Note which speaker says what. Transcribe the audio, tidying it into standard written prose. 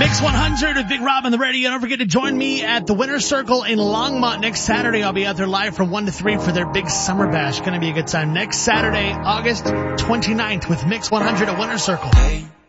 Speaker 1: Mix 100 with Big Rob on the radio. Don't forget to join me at the Winter Circle in Longmont next Saturday. I'll be out there live from 1 to 3 for their big summer bash. Going to be a good time. Next Saturday, August 29th with Mix 100 at Winter Circle.